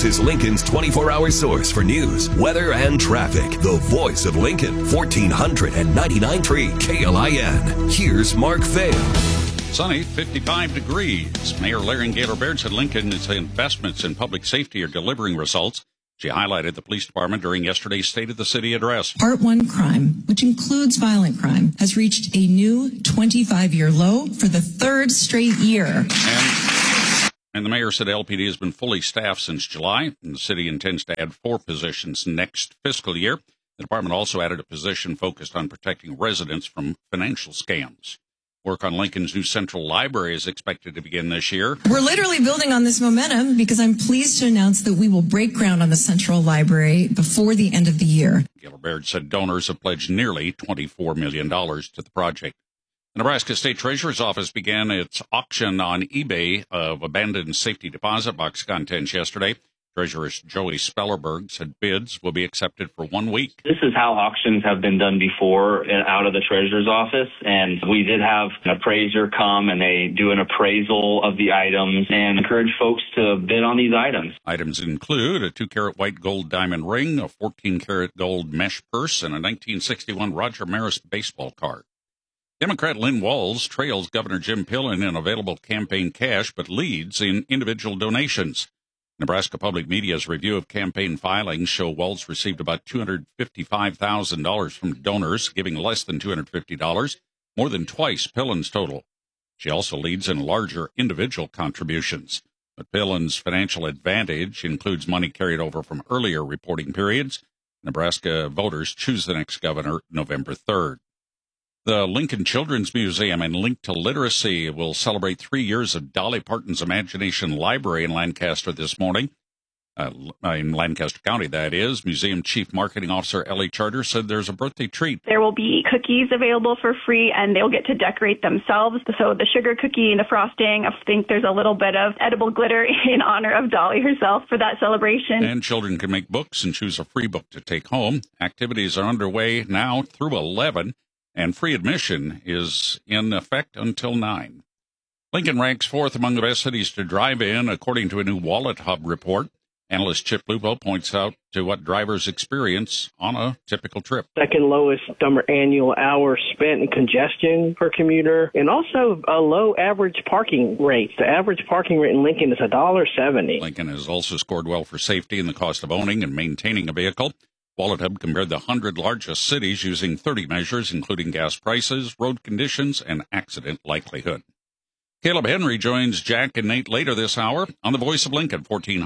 This is Lincoln's 24-hour source for news, weather, and traffic. The voice of Lincoln, 1499.3 KLIN. Here's Mark Vail. Sunny, 55 degrees. Mayor Larry Gaylor Baird said Lincoln's investments in public safety are delivering results. She highlighted the police department during yesterday's State of the City address. Part 1 crime, which includes violent crime, has reached a new 25-year low for the third straight year. And the mayor said LPD has been fully staffed since July, and the city intends to add 4 positions next fiscal year. The department also added a position focused on protecting residents from financial scams. Work on Lincoln's new Central Library is expected to begin this year. We're literally building on this momentum because I'm pleased to announce that we will break ground on the Central Library before the end of the year. Gaylor Baird said donors have pledged nearly $24 million to the project. The Nebraska State Treasurer's Office began its auction on eBay of abandoned safety deposit box contents yesterday. Treasurer Joey Spellerberg said bids will be accepted for 1 week. This is how auctions have been done before out of the treasurer's office, and we did have an appraiser come and they do an appraisal of the items and encourage folks to bid on these items. Items include a 2-carat white gold diamond ring, a 14-carat gold mesh purse, and a 1961 Roger Maris baseball card. Democrat Lynn Walz trails Governor Jim Pillen in available campaign cash, but leads in individual donations. Nebraska Public Media's review of campaign filings show Walz received about $255,000 from donors, giving less than $250, more than twice Pillen's total. She also leads in larger individual contributions. But Pillen's financial advantage includes money carried over from earlier reporting periods. Nebraska voters choose the next governor November 3rd. The Lincoln Children's Museum and Link to Literacy will celebrate 3 years of Dolly Parton's Imagination Library in Lancaster this morning. In Lancaster County, that is. Museum Chief Marketing Officer Ellie Charter said there's a birthday treat. There will be cookies available for free, and they'll get to decorate themselves. So the sugar cookie and the frosting, I think there's a little bit of edible glitter in honor of Dolly herself for that celebration. And children can make books and choose a free book to take home. Activities are underway now through 11. And free admission is in effect until 9. Lincoln ranks 4th among the best cities to drive in, according to a new Wallet Hub report. Analyst Chip Lupo points out to what drivers experience on a typical trip. Second lowest summer annual hours spent in congestion per commuter, and also a low average parking rate. The average parking rate in Lincoln is $1.70. Lincoln has also scored well for safety and the cost of owning and maintaining a vehicle. Wallet Hub compared the 100 largest cities using 30 measures, including gas prices, road conditions, and accident likelihood. Caleb Henry joins Jack and Nate later this hour on the Voice of Lincoln,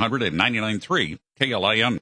1499.3 KLIN.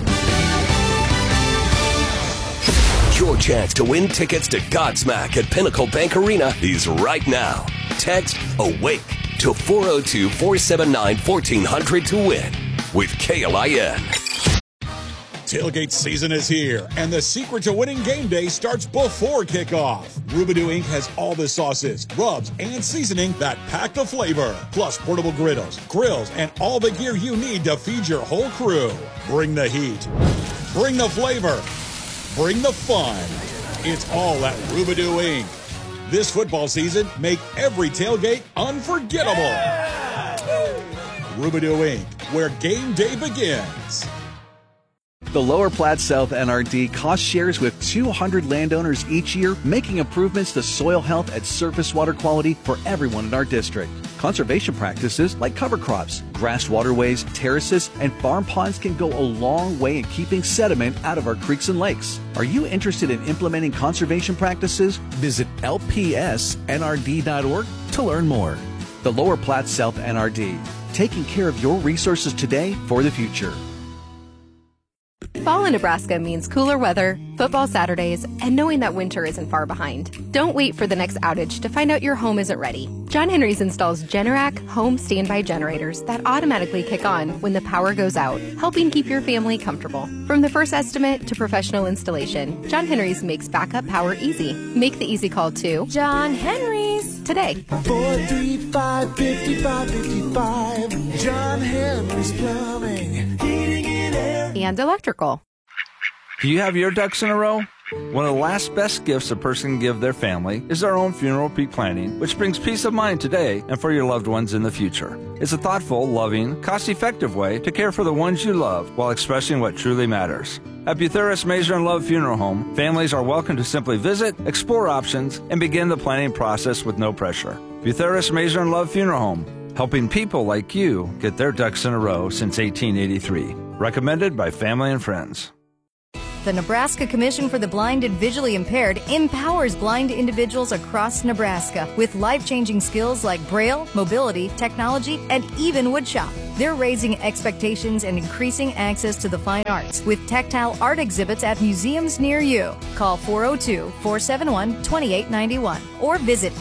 Your chance to win tickets to Godsmack at Pinnacle Bank Arena is right now. Text AWAKE to 402-479-1400 to win with KLIN. Tailgate season is here, and the secret to winning game day starts before kickoff. Rubidoo Inc. has all the sauces, rubs, and seasoning that pack the flavor, plus portable griddles, grills, and all the gear you need to feed your whole crew. Bring the heat. Bring the flavor. Bring the fun. It's all at Rubidoo Inc. This football season, make every tailgate unforgettable. Yeah! Rubidoo Inc., where game day begins. The Lower Platte South NRD cost shares with 200 landowners each year, making improvements to soil health and surface water quality for everyone in our district. Conservation practices like cover crops, grassed waterways, terraces, and farm ponds can go a long way in keeping sediment out of our creeks and lakes. Are you interested in implementing conservation practices? Visit lpsnrd.org to learn more. The Lower Platte South NRD, taking care of your resources today for the future. Fall in Nebraska means cooler weather, football Saturdays, and knowing that winter isn't far behind. Don't wait for the next outage to find out your home isn't ready. John Henry's installs Generac home standby generators that automatically kick on when the power goes out, helping keep your family comfortable. From the first estimate to professional installation, John Henry's makes backup power easy. Make the easy call to John Henry's today. 435-5555. John Henry's Plumbing, Heating and Air, and Electrical. Do you have your ducks in a row? One of the last best gifts a person can give their family is their own funeral pre-planning, which brings peace of mind today and for your loved ones in the future. It's a thoughtful, loving, cost-effective way to care for the ones you love while expressing what truly matters. At Butheris Mazer and Love Funeral Home, families are welcome to simply visit, explore options, and begin the planning process with no pressure. Butheris Mazer and Love Funeral Home, helping people like you get their ducks in a row since 1883. Recommended by family and friends. The Nebraska Commission for the Blind and Visually Impaired empowers blind individuals across Nebraska with life-changing skills like Braille, mobility, technology, and even woodshop. They're raising expectations and increasing access to the fine arts with tactile art exhibits at museums near you. Call 402-471-2891 or visit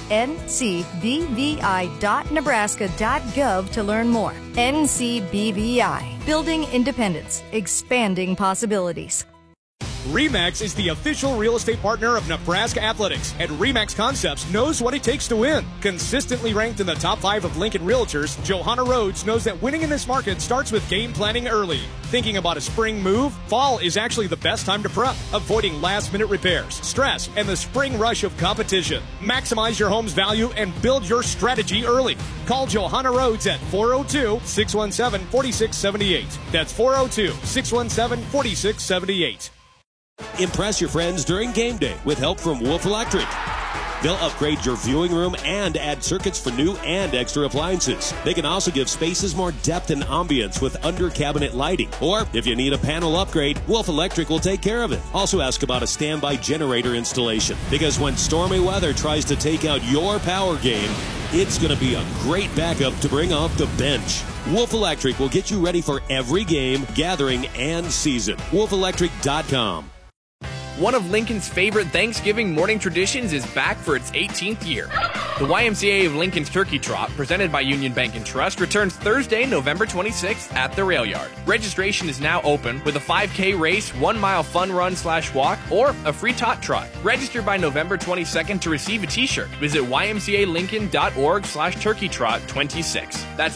ncbvi.nebraska.gov to learn more. NCBVI, building independence, expanding possibilities. RE/MAX is the official real estate partner of Nebraska Athletics, and RE/MAX Concepts knows what it takes to win. Consistently ranked in the top 5 of Lincoln Realtors, Johanna Rhodes knows that winning in this market starts with game planning early. Thinking about a spring move? Fall is actually the best time to prep, avoiding last-minute repairs, stress, and the spring rush of competition. Maximize your home's value and build your strategy early. Call Johanna Rhodes at 402-617-4678. That's 402-617-4678. Impress your friends during game day with help from Wolf Electric. They'll upgrade your viewing room and add circuits for new and extra appliances. They can also give spaces more depth and ambience with under-cabinet lighting. Or, if you need a panel upgrade, Wolf Electric will take care of it. Also ask about a standby generator installation, because when stormy weather tries to take out your power game, it's going to be a great backup to bring off the bench. Wolf Electric will get you ready for every game, gathering, and season. WolfElectric.com. One of Lincoln's favorite Thanksgiving morning traditions is back for its 18th year. The YMCA of Lincoln's Turkey Trot, presented by Union Bank and Trust, returns Thursday, November 26th at the Rail Yard. Registration is now open with a 5K race, 1-mile fun run/walk, or a free tot trot. Register by November 22nd to receive a t-shirt. Visit ymcalincoln.org/turkeytrot26. That's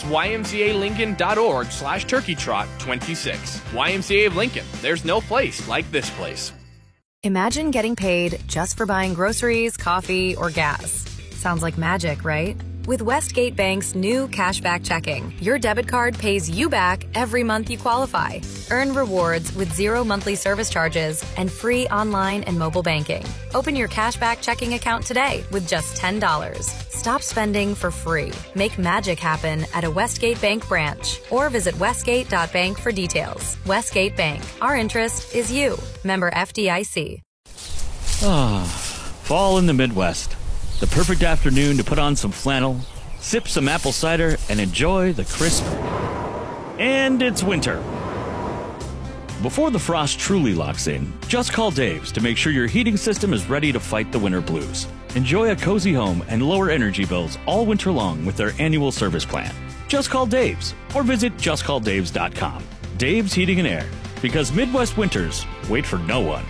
ymcalincoln.org/turkeytrot26. YMCA of Lincoln. There's no place like this place. Imagine getting paid just for buying groceries, coffee, or gas. Sounds like magic, right? With Westgate Bank's new Cashback Checking, your debit card pays you back every month you qualify. Earn rewards with 0 monthly service charges and free online and mobile banking. Open your Cashback Checking account today with just $10. Stop spending for free. Make magic happen at a Westgate Bank branch or visit westgate.bank for details. Westgate Bank. Our interest is you. Member FDIC. Fall in the Midwest. The perfect afternoon to put on some flannel, sip some apple cider, and enjoy the crisp. And it's winter. Before the frost truly locks in, just call Dave's to make sure your heating system is ready to fight the winter blues. Enjoy a cozy home and lower energy bills all winter long with their annual service plan. Just call Dave's or visit justcalldaves.com. Dave's Heating and Air, because Midwest winters wait for no one.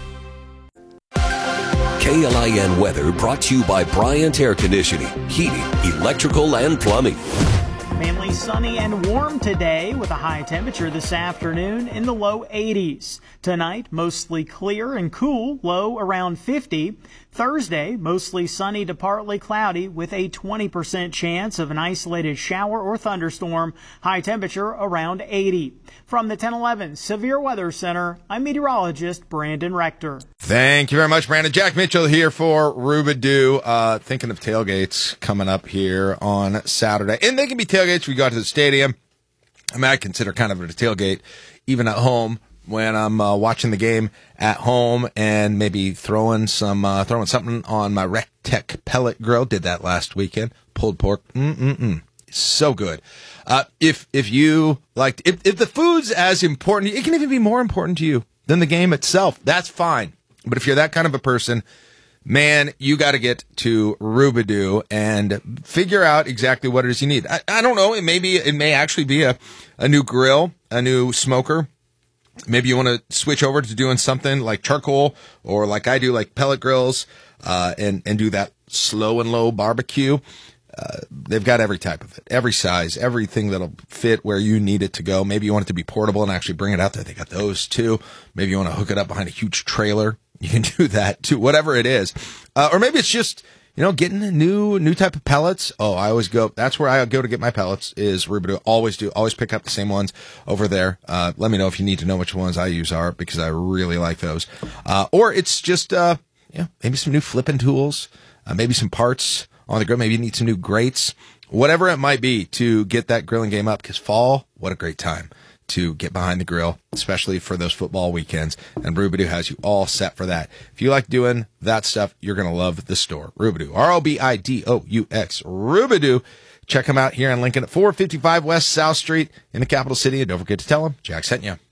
KLIN weather brought to you by Bryant Air Conditioning, Heating, Electrical, and Plumbing. Mainly sunny and warm today with a high temperature this afternoon in the low 80s. Tonight, mostly clear and cool, low around 50. Thursday, mostly sunny to partly cloudy with a 20% chance of an isolated shower or thunderstorm, high temperature around 80. From the 1011 Severe Weather Center, I'm meteorologist Brandon Rector. Thank you very much, Brandon. Jack Mitchell here for Rubidoo. Thinking of tailgates coming up here on Saturday. And they can be tailgates. We go to the stadium. I mean, I consider kind of a tailgate even at home when I'm watching the game at home and maybe throwing something on my Rectech pellet grill. Did that last weekend. Pulled pork. So good. If you like, if the food's as important, it can even be more important to you than the game itself. That's fine. But if you're that kind of a person, man, you got to get to Rubidoo and figure out exactly what it is you need. I don't know. It may actually be a new grill, a new smoker. Maybe you want to switch over to doing something like charcoal or like I do, like pellet grills, and do that slow and low barbecue. They've got every type of it, every size, everything that'll fit where you need it to go. Maybe you want it to be portable and actually bring it out there. They got those too. Maybe you want to hook it up behind a huge trailer You can do that too, whatever it is. Or maybe it's just, getting a new type of pellets. Oh, I always go, that's where I go to get my pellets is Rubidoo. Always pick up the same ones over there. Let me know if you need to know which ones I use are, because I really like those. Or it's just, maybe some new flipping tools, maybe some parts on the grill. Maybe you need some new grates, whatever it might be to get that grilling game up, because fall, what a great time to get behind the grill, especially for those football weekends. And Rubidoo has you all set for that. If you like doing that stuff, you're going to love the store. Rubidoo, ROBIDOUX, Rubidoo. Check them out here in Lincoln at 455 West South Street in the capital city. And don't forget to tell them Jack sent you.